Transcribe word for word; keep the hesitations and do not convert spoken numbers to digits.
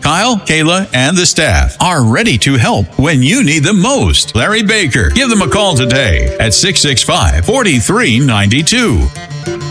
Kyle, Kayla, and the staff are ready to help when you need them most. Larry Baker. Give them a call today at six six five, four three nine two.